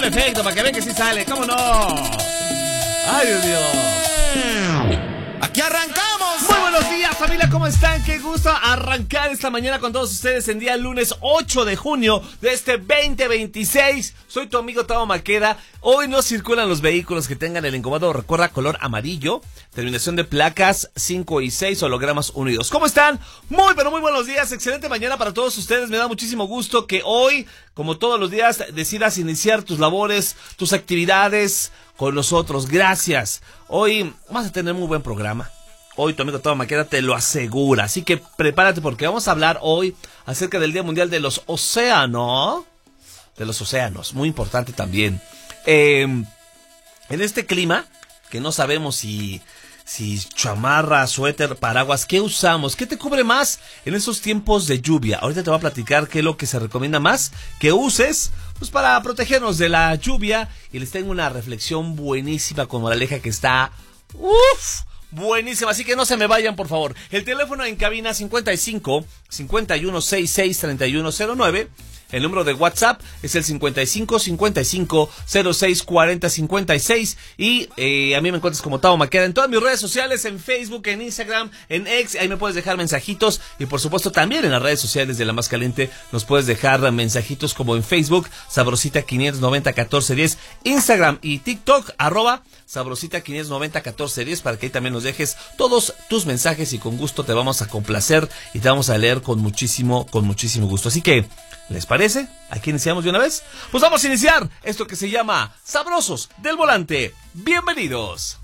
el efecto para que vean que sí sale. ¿Cómo no? Ay, Dios mío. ¡Aquí arrancamos! Muy buenos días, familia, ¿cómo están? Qué gusto arrancar esta mañana con todos ustedes en día lunes 8 de junio de este 2026. Soy tu amigo Tavo Maqueda. Hoy no circulan los vehículos que tengan el encomado, recuerda, color amarillo, terminación de placas 5 y 6, hologramas 1 y 2. ¿Cómo están? Muy, pero muy buenos días. Excelente mañana para todos ustedes. Me da muchísimo gusto que hoy, como todos los días, decidas iniciar tus labores, tus actividades con nosotros. Gracias. Hoy vas a tener muy buen programa. Hoy tu amigo Tavo Maqueda te lo asegura. Así que prepárate porque vamos a hablar hoy acerca del Día Mundial de los Océanos. De los océanos. Muy importante también. En este clima, que no sabemos si chamarra, suéter, paraguas, ¿qué usamos? ¿Qué te cubre más en esos tiempos de lluvia? Ahorita te voy a platicar qué es lo que se recomienda más que uses, pues para protegernos de la lluvia. Y les tengo una reflexión buenísima con moraleja que está buenísima, así que no se me vayan, por favor. El teléfono en cabina 55 51 66 3109. El número de WhatsApp es el 55 55 06 40 56. Y a mí me encuentras como Tavo Maqueda en todas mis redes sociales, en Facebook, en Instagram, en X. Ahí me puedes dejar mensajitos. Y por supuesto también en las redes sociales de La Más Caliente nos puedes dejar mensajitos, como en Facebook, Sabrosita 590 1410, Instagram y TikTok, @Sabrosita 590 1410, para que ahí también nos dejes todos tus mensajes y con gusto te vamos a complacer y te vamos a leer con muchísimo gusto. Así que, ¿les parece? ¿Aquí iniciamos de una vez? Pues vamos a iniciar esto que se llama Sabrosos del Volante. Bienvenidos.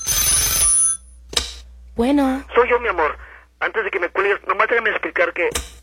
Bueno. Soy yo, mi amor. Antes de que me cuelgues, nomás déjame explicar que